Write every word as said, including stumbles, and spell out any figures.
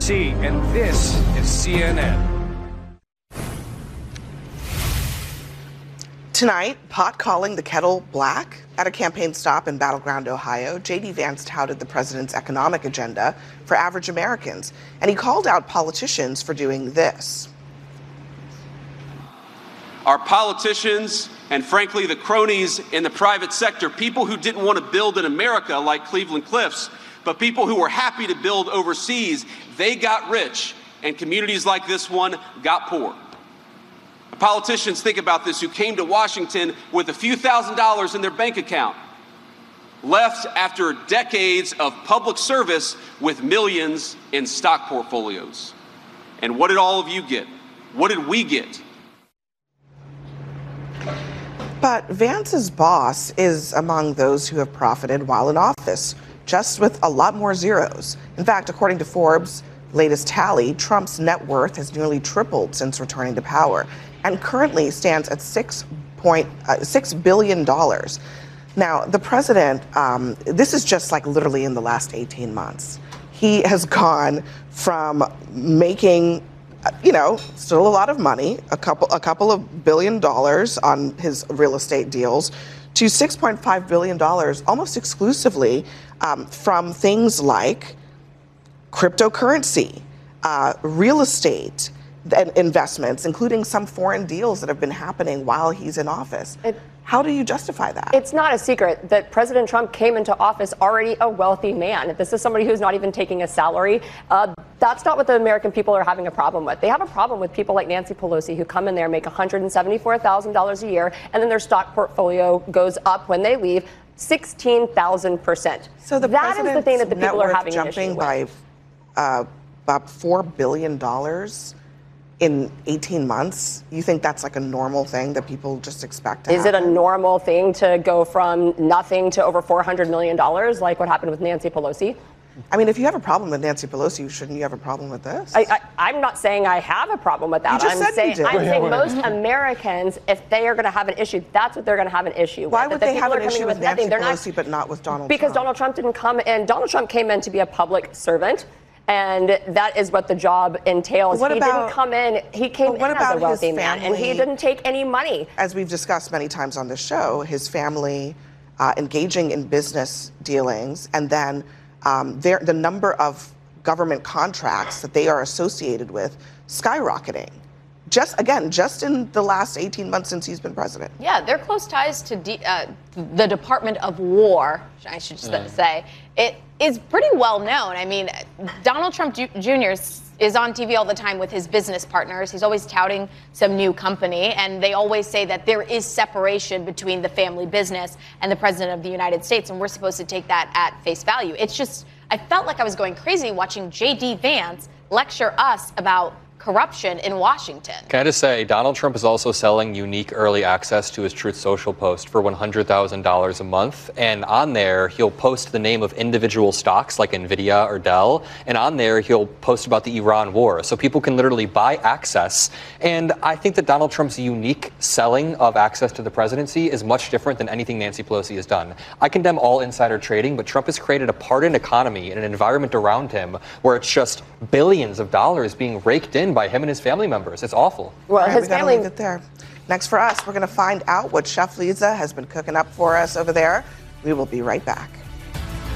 C, and this is C N N. Tonight, pot calling the kettle black. At a campaign stop in Battleground, Ohio, J D Vance touted the president's economic agenda for average Americans, and he called out politicians for doing this. Our politicians and, frankly, the cronies in the private sector, people who didn't want to build in America like Cleveland Cliffs, but people who were happy to build overseas, they got rich, and communities like this one got poor. Politicians, think about this, who came to Washington with a few thousand dollars in their bank account, left after decades of public service with millions in stock portfolios. And what did all of you get? What did we get? But Vance's boss is among those who have profited while in office, just with a lot more zeros. In fact, according to Forbes' latest tally, Trump's net worth has nearly tripled since returning to power and currently stands at six point six billion dollars. Now, the president, um, this is just like literally in the last eighteen months. He has gone from making, you know, still a lot of money, a couple, a couple of billion dollars on his real estate deals, to six point five billion dollars almost exclusively um, from things like cryptocurrency, uh, real estate, and investments, including some foreign deals that have been happening while he's in office. It, How do you justify that? It's not a secret that President Trump came into office already a wealthy man. This is somebody who's not even taking a salary. Uh, that's not what the American people are having a problem with. They have a problem with people like Nancy Pelosi who come in there, make one hundred seventy-four thousand dollars a year, and then their stock portfolio goes up when they leave sixteen thousand percent. So the that is the thing that the people are having an issue jumping with. by uh, about four billion dollars in eighteen months, you think that's like a normal thing that people just expect to Is happen? it a normal thing to go from nothing to over four hundred million dollars like what happened with Nancy Pelosi? I mean, if you have a problem with Nancy Pelosi, shouldn't you have a problem with this? I, I, I'm not saying I have a problem with that. You just I'm said saying, you did. I'm saying most Americans, if they are going to have an issue, that's what they're going to have an issue Why with. would If the they have people an are coming issue with nothing, Nancy they're not- Pelosi but not with Donald Because Trump? Donald Trump didn't come in. Donald Trump came in to be a public servant. And that is what the job entails. What he about- didn't come in, he came But what in about as a wealthy his man, and he family? didn't take any money. As we've discussed many times on this show, his family uh, engaging in business dealings, and then um, their, the number of government contracts that they are associated with skyrocketing. Just, again, just in the last eighteen months since he's been president. Yeah, they're close ties to D, uh, the Department of War, I should mm. say. It is pretty well known. I mean, Donald Trump Junior is on T V all the time with his business partners. He's always touting some new company, and they always say that there is separation between the family business and the president of the United States, and we're supposed to take that at face value. It's just, I felt like I was going crazy watching J D Vance lecture us about corruption in Washington. Can I just say, Donald Trump is also selling unique early access to his Truth Social post for one hundred thousand dollars a month. And on there, he'll post the name of individual stocks like Nvidia or Dell. And on there, he'll post about the Iran war. So people can literally buy access. And I think that Donald Trump's unique selling of access to the presidency is much different than anything Nancy Pelosi has done. I condemn all insider trading, but Trump has created a pardoned economy and an environment around him where it's just billions of dollars being raked in by him and his family members. It's awful. Well, right, his we family. Leave it there. Next for us, we're going to find out what Chef Lisa has been cooking up for us over there. We will be right back.